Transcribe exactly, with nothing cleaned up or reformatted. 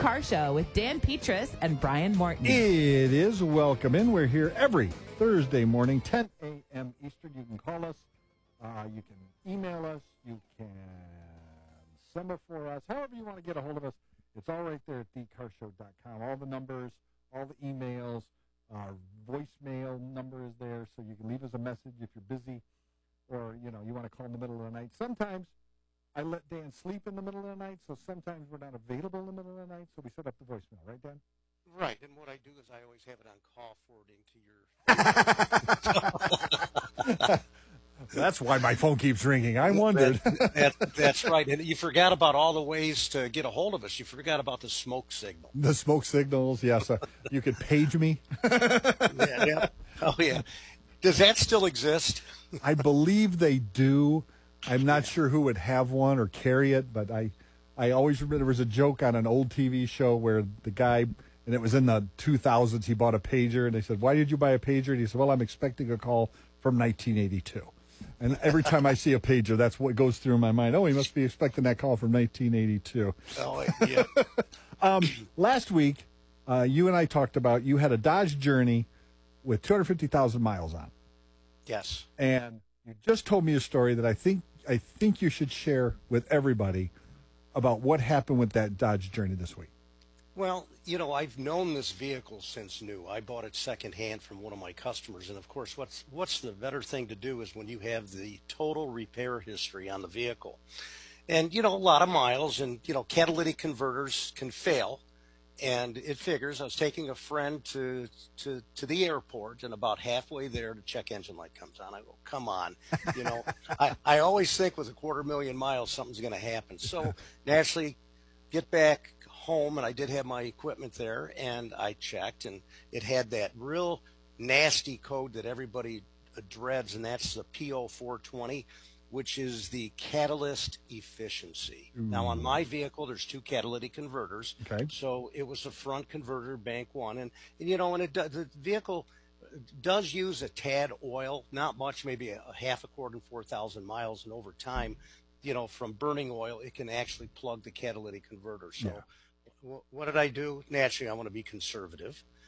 Car Show with Dan Petras and Brian Morton. It is. Welcome in. We're here every Thursday morning, ten a.m. Eastern. You can call us. Uh, you can email us. You can send for us. However you want to get a hold of us, it's all right there at the car show dot com. All the numbers, all the emails, our voicemail number is there, so you can leave us a message if you're busy or, you know, you want to call in the middle of the night. Sometimes I let Dan sleep in the middle of the night, so sometimes we're not available in the middle of the night, so we set up the voicemail. Right, Dan? Right, and what I do is I always have it on call forwarding to your... That's why my phone keeps ringing. I wondered. That, that, that's right. And you forgot about all the ways to get a hold of us. You forgot about the smoke signal. The smoke signals, yes. Uh, you could page me. yeah, yeah. Oh, yeah. Does that still exist? I believe they do. I'm not yeah. sure who would have one or carry it, but I, I always remember there was a joke on an old T V show where the guy, and it was in the two thousands, he bought a pager, and they said, "Why did you buy a pager?" And he said, "Well, I'm expecting a call from nineteen eighty-two. And every time I see a pager, that's what goes through my mind. Oh, he must be expecting that call from nineteen eighty-two. Oh, yeah. um, last week, uh, you and I talked about you had a Dodge Journey with two hundred fifty thousand miles on. Yes. And you just told me a story that I think I think you should share with everybody about what happened with that Dodge Journey this week. Well, you know, I've known this vehicle since new. I bought it secondhand from one of my customers. And, of course, what's what's the better thing to do is when you have the total repair history on the vehicle. And, you know, a lot of miles and, you know, catalytic converters can fail. And it figures I was taking a friend to, to, to the airport, and about halfway there, the check engine light comes on. I go, come on. You know, I, I always think with a quarter million miles, something's going to happen. So naturally, get back home, and I did have my equipment there, and I checked, and it had that real nasty code that everybody dreads, and that's the P O four twenty, which is the catalyst efficiency. Ooh. Now, on my vehicle, there's two catalytic converters. Okay. So it was a front converter, bank one, and, and you know, and it the vehicle does use a tad oil, not much, maybe a, a half a quart and four thousand miles, and over time, you know, from burning oil, it can actually plug the catalytic converter. So. Yeah. What did I do? Naturally, I want to be conservative.